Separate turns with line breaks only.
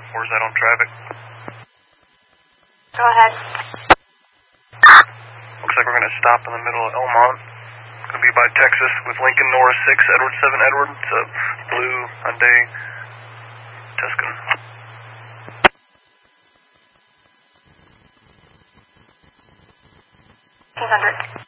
Where's that on traffic?
Go ahead.
Looks like we're going to stop in the middle of Elmont. It's going to be by Texas with Lincoln Norris 6, Edward 7 Edward. It's a blue Hyundai Tuscan.
1,500.